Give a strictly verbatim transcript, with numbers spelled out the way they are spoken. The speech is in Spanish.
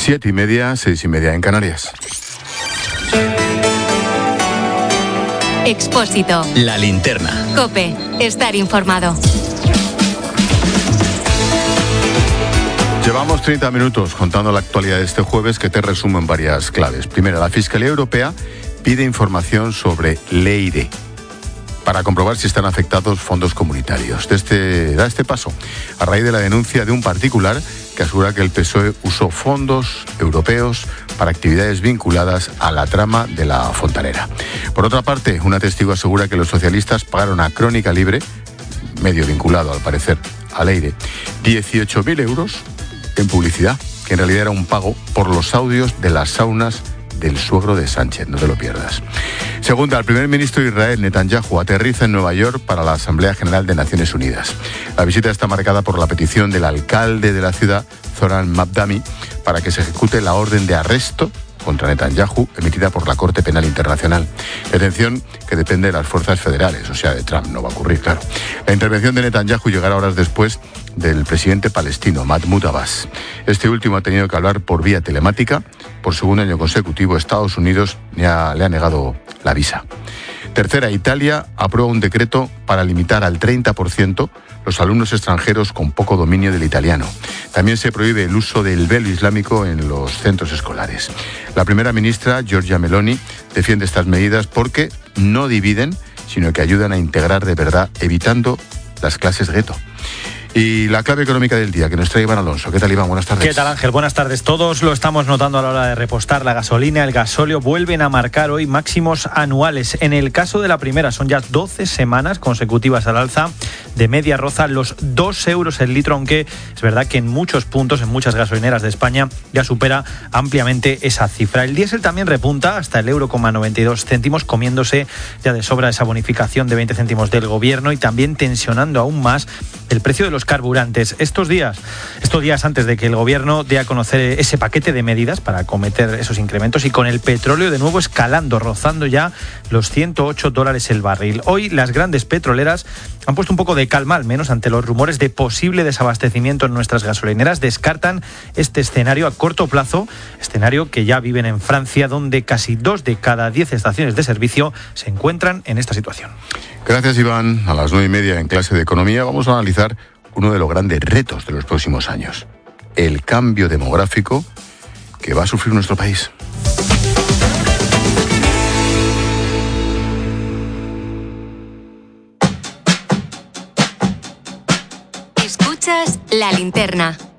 Siete y media, seis y media en Canarias. Expósito. La linterna. COPE. Estar informado. Llevamos treinta minutos contando la actualidad de este jueves, que te resumo en varias claves. Primero, la Fiscalía Europea pide información sobre Leire para comprobar si están afectados fondos comunitarios. De este, da este paso a raíz de la denuncia de un particular que asegura que el P S O E usó fondos europeos para actividades vinculadas a la trama de la Fontanera. Por otra parte, una testigo asegura que los socialistas pagaron a Crónica Libre, medio vinculado al parecer a Leire, dieciocho mil euros en publicidad, que en realidad era un pago por los audios de las saunas del suegro de Sánchez, no te lo pierdas. Segunda, el primer ministro de Israel, Netanyahu, aterriza en Nueva York para la Asamblea General de Naciones Unidas. La visita está marcada por la petición del alcalde de la ciudad, Zoran Mamdani, para que se ejecute la orden de arresto contra Netanyahu emitida por la Corte Penal Internacional. Detención que depende de las fuerzas federales, o sea, de Trump. No va a ocurrir, claro. La intervención de Netanyahu llegará horas después del presidente palestino, Mahmoud Abbas. Este último ha tenido que hablar por vía telemática. Por segundo año consecutivo, Estados Unidos le ha, le ha negado la visa. Tercera, Italia aprueba un decreto para limitar al treinta por ciento los alumnos extranjeros con poco dominio del italiano. También se prohíbe el uso del velo islámico en los centros escolares. La primera ministra, Giorgia Meloni, defiende estas medidas porque no dividen, sino que ayudan a integrar de verdad, evitando las clases gueto. Y la clave económica del día, que nos trae Iván Alonso. ¿Qué tal, Iván? Buenas tardes. ¿Qué tal, Ángel? Buenas tardes. Todos lo estamos notando a la hora de repostar. La gasolina, el gasóleo vuelven a marcar hoy máximos anuales. En el caso de la primera, son ya doce semanas consecutivas al alza. De media roza los dos euros el litro, aunque es verdad que en muchos puntos, en muchas gasolineras de España, ya supera ampliamente esa cifra. El diésel también repunta hasta el euro coma noventa y dos céntimos, comiéndose ya de sobra esa bonificación de veinte céntimos del gobierno y también tensionando aún más el precio de los carburantes. Estos días, estos días antes de que el gobierno dé a conocer ese paquete de medidas para acometer esos incrementos, y con el petróleo de nuevo escalando, rozando ya los ciento ocho dólares el barril. Hoy las grandes petroleras han puesto un poco de calma, al menos ante los rumores de posible desabastecimiento en nuestras gasolineras. Descartan este escenario a corto plazo, escenario que ya viven en Francia, donde casi dos de cada diez estaciones de servicio se encuentran en esta situación. Gracias, Iván. A las nueve y media en clase de economía vamos a analizar uno de los grandes retos de los próximos años: el cambio demográfico que va a sufrir nuestro país. Escuchas La Linterna.